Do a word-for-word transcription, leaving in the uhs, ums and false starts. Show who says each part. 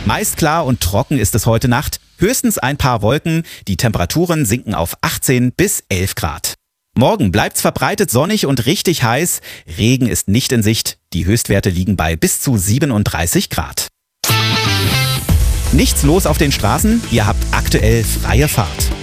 Speaker 1: Meist klar und trocken ist es heute Nacht. Höchstens ein paar Wolken. Die Temperaturen sinken auf achtzehn bis elf Grad. Morgen bleibt's verbreitet sonnig und richtig heiß. Regen ist nicht in Sicht. Die Höchstwerte liegen bei bis zu siebenunddreißig Grad. Nichts los auf den Straßen. Ihr habt aktuell freie Fahrt.